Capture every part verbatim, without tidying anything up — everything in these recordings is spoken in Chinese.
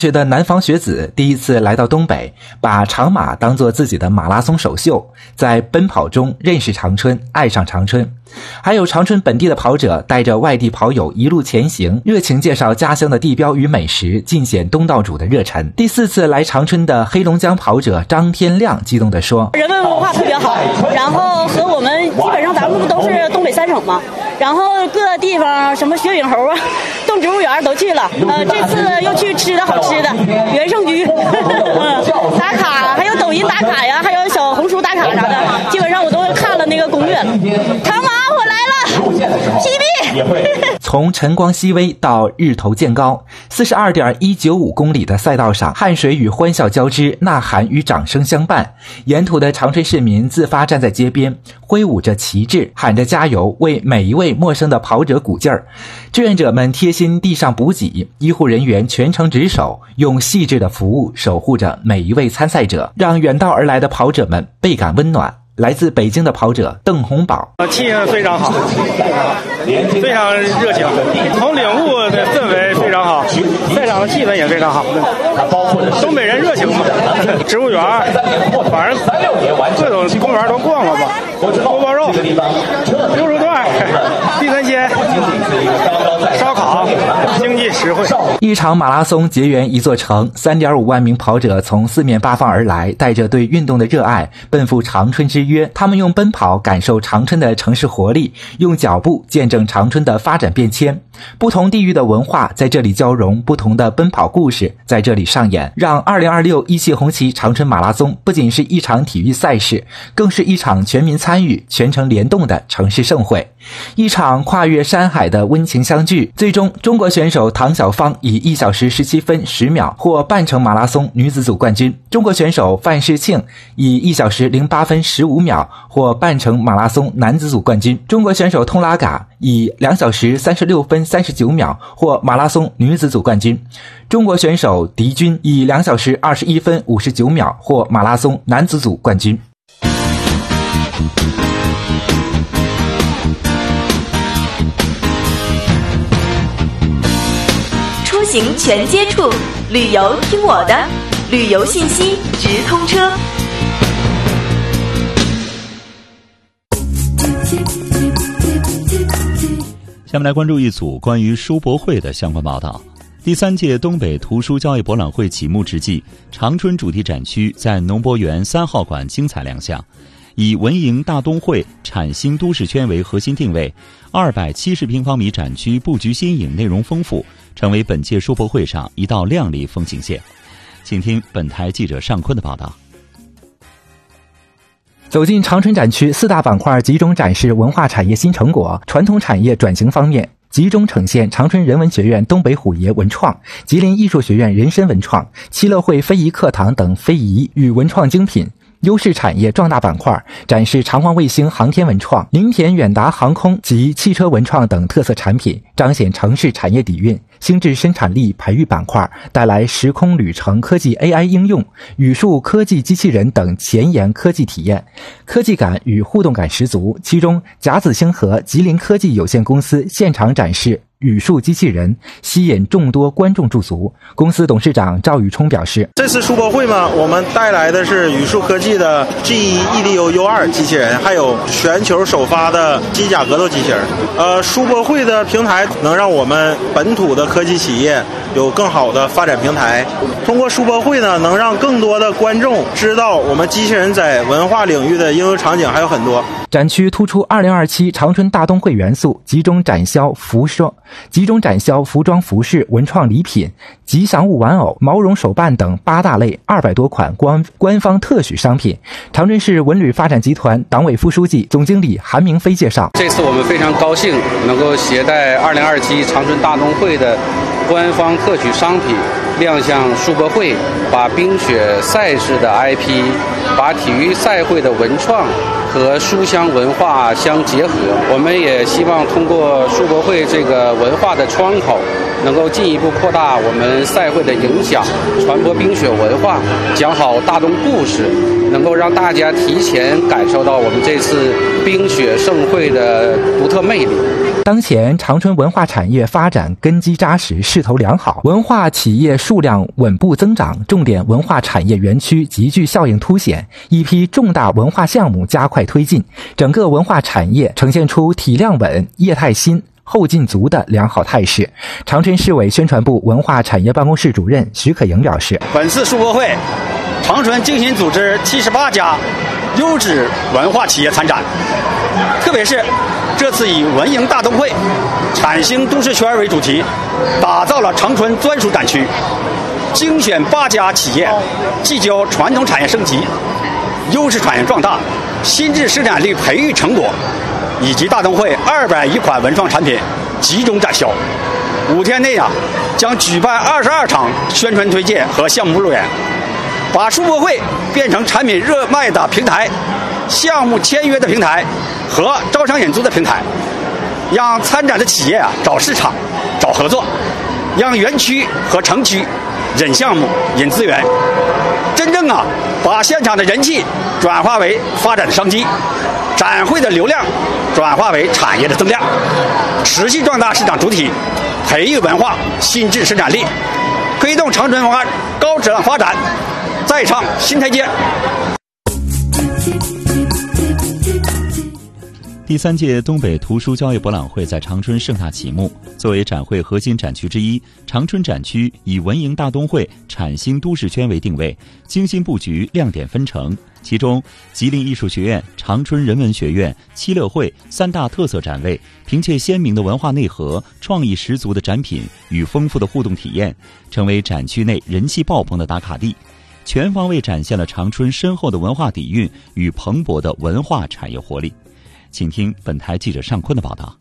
时的南方学子第一次来到东北，把长马当作自己的马拉松首秀，在奔跑中认识长春，爱上长春。还有长春本地的跑者带着外地跑友一路前行，热情介绍家乡的地标与美食，尽显东道主的热忱。第四次来长春的黑龙江跑者张天亮激动地说， 人文文化特别好，然后和我们基本上咱们不都是东北三省吗？然后各个地方什么雪饼猴啊、动植物园都去了，呃，这次又去吃的好吃的元盛居打卡，还有抖音打卡呀，还有小红书打卡啥的，基本上我都看了那个攻略了。长马我来了 ，P B。 从晨光熹微到日头渐高， 四十二点一九五公里的赛道上，汗水与欢笑交织，呐喊与掌声相伴。沿途的长春市民自发站在街边，挥舞着旗帜，喊着加油，为每一位陌生的跑者鼓劲儿。志愿者们贴心递上补给，医护人员全程值守，用细致的服务守护着每一位参赛者，让远道而来的跑者们倍感温暖。来自北京的跑者邓洪宝， 气氛非常好，非常热情，从领悟的氛围非常好，赛场的气氛也非常好。东北人热情嘛，植物园，反正各种公园都逛了吧，锅包肉、牛肉段、地三鲜、烧烤，经济实惠。 一场马拉松结缘一座城， 三点五万名跑者从四面八方而来，带着对运动的热爱，奔赴长春之约。他们用奔跑感受长春的城市活力，用脚步见证长春的发展变迁。不同地域的文化在这里交融，不同的奔跑故事在这里上演，让二零二六一汽红旗长春马拉松不仅是一场体育赛事，更是一场全民参与、全程联动的城市盛会，一场跨越山海的温情相聚。最终，中国选手唐晓芳以一小时十七分十秒获半程马拉松女子组冠军，中国选手范世庆以一小时零八分十五秒获半程马拉松男子组冠军，中国选手通拉嘎以两小时三十六分三十九秒获马拉松女子组冠军，中国选手狄军以两小时二十一分五十九秒获马拉松男子组冠军。 出行全接触，旅游听我的，旅游信息直通车。 下面来关注一组关于书博会的相关报道。第三届东北图书交易博览会启幕之际，长春主题展区在农博园三号馆精彩亮相，以文营大东会、崭新都市圈为核心定位，二百七十平方米展区布局新颖，内容丰富，成为本届书博会上一道亮丽风景线。请听本台记者尚坤的报道。 走进长春展区，四大板块集中展示文化产业新成果。传统产业转型方面，集中呈现长春人文学院东北虎爷文创、吉林艺术学院人参文创、七乐会非遗课堂等非遗与文创精品。优势产业壮大板块展示长光卫星航天文创、林田远达航空及汽车文创等特色产品，彰显城市产业底蕴。星智生产力培育板块带来时空旅程科技 A I 应用、语数科技机器人等前沿科技体验，科技感与互动感十足。其中甲子星河吉林科技有限公司现场展示语数机器人，吸引众多观众驻足。公司董事长赵宇冲表示， 这次书博会嘛，我们带来的是语数科技的 G 一 E D U U 二 机器人，还有全球首发的机甲格斗机器人。呃，书博会的平台能让我们本土的科技企业有更好的发展平台。通过书博会呢，能让更多的观众知道我们机器人在文化领域的应用场景还有很多。 展区突出二零二七长春大东会元素，集中展销服装集中展销服装服饰、文创礼品、吉祥物玩偶、毛绒手办等八大类二百多款官官方特许商品。长春市文旅发展集团党委副书记、总经理韩明飞介绍， 这次我们非常高兴能够携带二零二七长春大东会的官方特许商品亮相书博会，把冰雪赛事的 I P， 把体育赛会的文创和书香文化相结合。我们也希望通过书博会这个文化的窗口，能够进一步扩大我们赛会的影响，传播冰雪文化，讲好大东故事，能够让大家提前感受到我们这次冰雪盛会的独特魅力。 当前长春文化产业发展根基扎实，势头良好，文化企业数量稳步增长，重点文化产业园区极具效应凸显，一批重大文化项目加快推进，整个文化产业呈现出体量稳、业态新、后劲足的良好态势。长春市委宣传部文化产业办公室主任徐可盈表示， 本次世博会，长春精心组织七十八家优质文化企业参展，特别是这次以文营大都会、产兴都市圈为主题，打造了长春专属展区，精选八家企业，聚焦传统产业升级、优势产业壮大、新质生产力培育成果，以及大都会二百余款文创产品集中展销。五天内啊，将举办二十二场宣传推介和项目路演，把世博会变成产品热卖的平台、项目签约的平台和招商引资的平台，让参展的企业啊找市场、找合作，让园区和城区引项目、引资源，真正啊把现场的人气转化为发展的商机，展会的流量转化为产业的增量，持续壮大市场主体，培育文化新质生产力，推动长春文化高质量发展再上新台阶。 第三届东北图书交易博览会在长春盛大启幕。作为展会核心展区之一，长春展区以文营大都会、产兴都市圈为定位，精心布局，亮点纷呈。其中，吉林艺术学院、长春人文学院、七乐会三大特色展位，凭借鲜明的文化内核、创意十足的展品与丰富的互动体验，成为展区内人气爆棚的打卡地，全方位展现了长春深厚的文化底蕴与蓬勃的文化产业活力。请听本台记者尚坤的报道。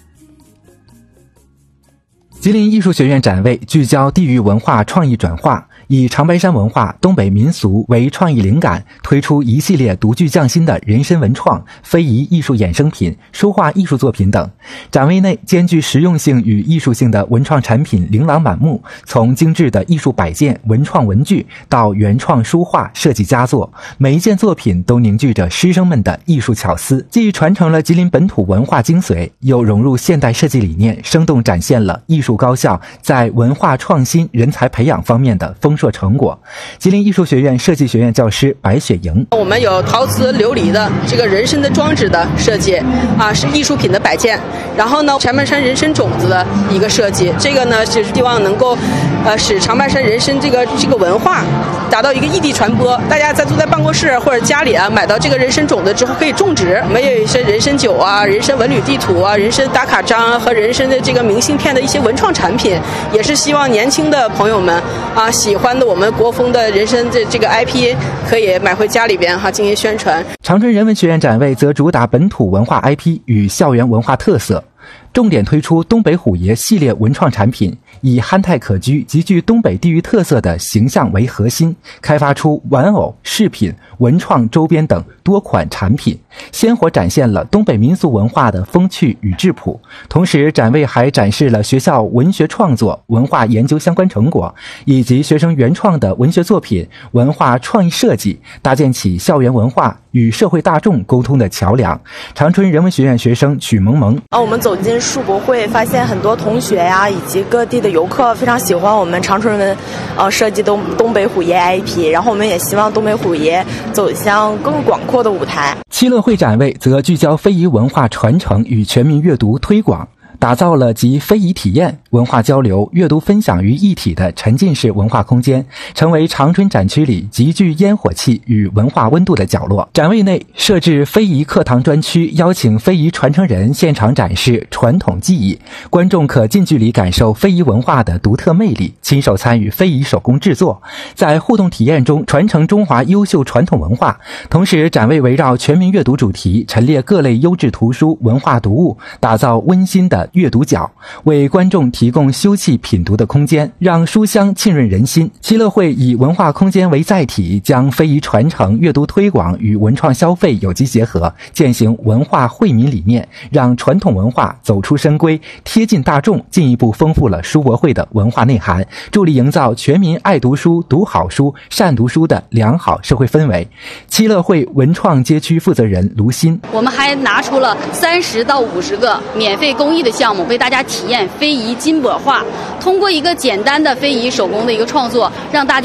吉林艺术学院展位聚焦地域文化创意转化，以长白山文化、东北民俗为创意灵感，推出一系列独具匠心的人参文创、非遗艺术衍生品、书画艺术作品等。展位内兼具实用性与艺术性的文创产品琳琅满目，从精致的艺术摆件、文创文具到原创书画设计佳作，每一件作品都凝聚着师生们的艺术巧思，既传承了吉林本土文化精髓，又融入现代设计理念，生动展现了艺术高校在文化创新、人才培养方面的丰硕成果。吉林艺术学院设计学院教师白雪莹， 我们有陶瓷琉璃的这个人参的装置的设计啊，是艺术品的摆件。然后呢，长白山人参种子的一个设计，这个呢是希望能够呃使长白山人参这个这个文化达到一个异地传播。大家在坐在办公室或者家里啊，买到这个人参种子之后可以种植。我们也有一些人参酒啊、人参文旅地图啊、人参打卡章和人参的这个明信片的一些文创产品，也是希望年轻的朋友们啊，喜欢的我们国风的人参的这个 I P 可以买回家里边哈进行宣传。 长春人文学院展位则主打本土文化 I P 与校园文化特色，重点推出东北虎爷系列文创产品，以憨态可掬、极具东北地域特色的形象为核心，开发出玩偶、饰品、文创周边等多款产品，鲜活展现了东北民俗文化的风趣与质朴。同时，展位还展示了学校文学创作、文化研究相关成果，以及学生原创的文学作品、文化创意设计，搭建起校园文化与社会大众沟通的桥梁。长春人文学院学生曲萌萌， 啊，我们走进世博会，发现很多同学呀，以及各地的游客非常喜欢我们长春人呃设计东东北虎爷 I P， 然后我们也希望东北虎爷走向更广阔的舞台。 七乐会展位则聚焦非遗文化传承与全民阅读推广，打造了集非遗体验、文化交流、阅读分享于一体的沉浸式文化空间，成为长春展区里极具烟火气与文化温度的角落。展位内设置非遗课堂专区，邀请非遗传承人现场展示传统技艺，观众可近距离感受非遗文化的独特魅力，亲手参与非遗手工制作，在互动体验中传承中华优秀传统文化。同时，展位围绕全民阅读主题，陈列各类优质图书、文化读物，打造温馨的阅读角，为观众提提供休憩品读的空间，让书香浸润人心。七乐会以文化空间为载体，将非遗传承、阅读推广与文创消费有机结合，践行文化惠民理念，让传统文化走出深闺，贴近大众，进一步丰富了书博会的文化内涵，助力营造全民爱读书、读好书、善读书的良好社会氛围。七乐会文创街区负责人卢鑫， 我们还拿出了三十到五十个免费公益的项目，为大家体验非遗金箔画，通过一个简单的非遗手工的一个创作，让大家